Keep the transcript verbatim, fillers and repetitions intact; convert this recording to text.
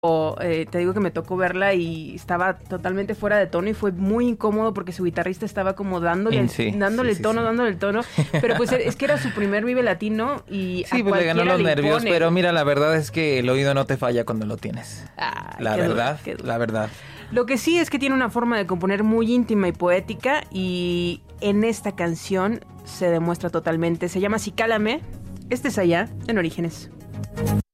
O, eh, te digo que me tocó verla y estaba totalmente fuera de tono y fue muy incómodo porque su guitarrista estaba como dándole, En el, sí, dándole sí, el sí, tono, sí. dándole el tono, pero pues es que era su primer Vive Latino y Sí, a pues le ganó cualquiera los le nervios, impone. pero mira, la verdad es que el oído no te falla cuando lo tienes. Ay, La qué duro, verdad, qué duro. la verdad. Lo que sí es que tiene una forma de componer muy íntima y poética y en esta canción se demuestra totalmente. Se llama Cicálame. Este es Allá en Orígenes.